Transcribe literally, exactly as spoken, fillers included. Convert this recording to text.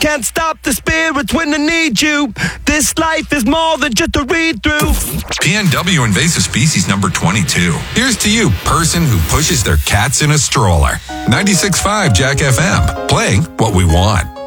Can't stop the spirits when they need you. This life is more than just a read-through. P N W invasive species number twenty-two. Here's to you, person who pushes their cats in a stroller. ninety-six point five Jack F M, playing what we want.